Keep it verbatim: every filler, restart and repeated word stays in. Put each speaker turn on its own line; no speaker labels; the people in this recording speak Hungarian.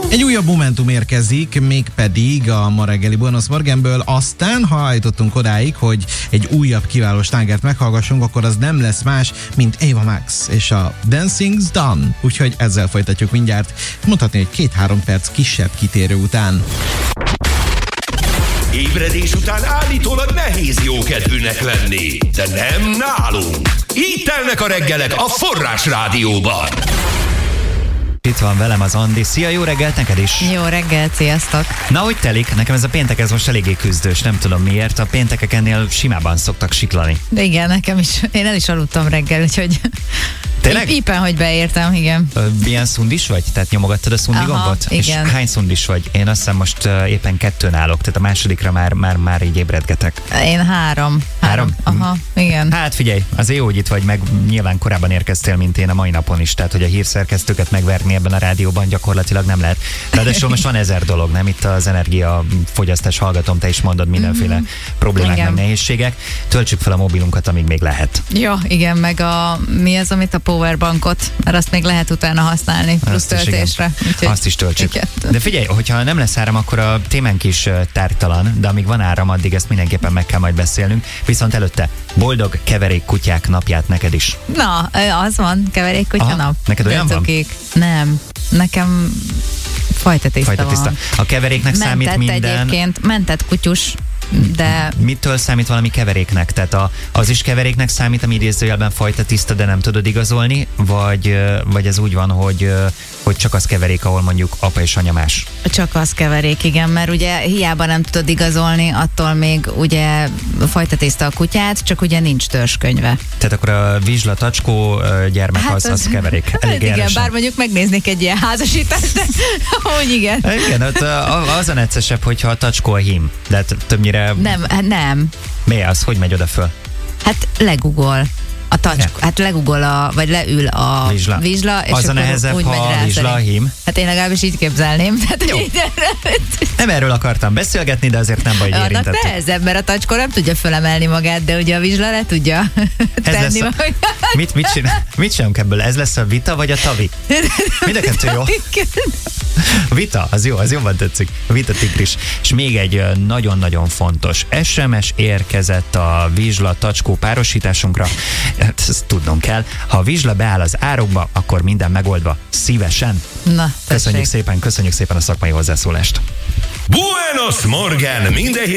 Egy újabb Momentum érkezik, mégpedig a ma reggeli Buenos Morgenből. Aztán, ha eljutottunk odáig, hogy egy újabb kiváló slágert meghallgassunk, akkor az nem lesz más, mint Ava Max és a Dancing's Done. Úgyhogy ezzel folytatjuk mindjárt. Mondhatni, hogy két-három perc kisebb kitérő után.
Ébredés után állítólag nehéz jókedvűnek lenni, de nem nálunk. Így telnek a reggelek a Forrás Rádióban.
Itt van velem az Andi. Szia, jó reggelt neked is!
Jó reggelt, sziasztok!
Na, hogy telik? Nekem ez a péntek, ez most eléggé küzdős, nem tudom miért. A péntekek ennél simában szoktak siklani.
De igen, nekem is. Én el is aludtam reggel, úgyhogy...
Tényleg?
Éppen, hogy beértem, igen.
Milyen szundis vagy? Tehát nyomogattad a szundi
Aha,
gombot?
igen.
És hány szundis vagy? Én azt hiszem most uh, éppen kettőn állok, tehát a másodikra már, már, már így ébredgetek.
Én három.
Három?
Aha, igen.
Hát figyelj, azért jó, hogy itt vagy, meg nyilván korábban érkeztél, mint én a mai napon is, tehát hogy a hírszerkesztőket megverni ebben a rádióban gyakorlatilag nem lehet. Ráadásul most van ezer dolog, nem? Itt az energiafogyasztás hallgatom, te is mondod mindenféle mm-hmm. problémák,
igen.
meg nehézségek. Töltsük fel a mobilunkat, amíg még lehet.
Ja, igen, meg a mi az, amit a powerbankot, mert azt még lehet utána használni plusz
azt
töltésre.
Is,
Úgyhogy,
azt is töltsük.
Igen.
De figyelj, hogyha nem lesz áram, akkor a témánk is tártalan, de amíg van áram, addig ezt mindenképpen meg kell majd beszélnünk. Viszont előtte boldog keverékkutyák napját neked is.
Na, az van, keverékkutya
Aha,
nap.
neked olyan van?
Nem, nekem fajta tiszta
Fajta tiszta.
van.
A keveréknek
Mentett
számít minden...
egyébként, mentett kutyus, de...
Mitől számít valami keveréknek? Tehát a, az is keveréknek számít, ami idézőjelben fajta tiszta, de nem tudod igazolni? Vagy, vagy ez úgy van, hogy, hogy csak az keverék, ahol mondjuk apa és anya más?
Csak az keverék, igen, mert ugye hiába nem tudod igazolni, attól még ugye fajta tiszta a kutyát, csak ugye nincs törzskönyve.
Tehát akkor a vizsla, tacskó gyermek hát az, az, az keverék. Elég
igen,
erősen.
Bár mondjuk megnéznék egy ilyen házasítást, de hogy igen.
Igen, hát az a neccesebb, hogyha a tacskó a hím. De hát többnyire...
Nem, hát nem.
Mi az? Hogy megy oda föl?
Hát legugol. A tacskó, hát legugol, a, vagy leül a
vizsla,
vizsla és
az a
akkor
nehezebb,
úgy
ha
megy
a
rá
vizsla a hím.
Hát én legalábbis így képzelném. Tehát,
jó.
Így,
nem erről akartam beszélgetni, de azért nem baj, hogy
annak
érintettük.
nehezebb, mert a tacskó nem tudja fölemelni magát, de ugye a vizsla le tudja
Ez
tenni
lesz a... Mit, mit, csinál, mit csinálunk ebből? Ez lesz a vita vagy a tavi? Mind a kettő jó. Vita, az jó, az jobban tetszik. Vita tigris. És még egy nagyon-nagyon fontos es em es érkezett a vizsla tacskó párosításunkra. Ezt tudnom kell. Ha a vizsla beáll az árokba, akkor minden megoldva. Szívesen.
Na,
köszönjük szépen, köszönjük szépen a szakmai hozzászólást.
Buenos Morgen! Minden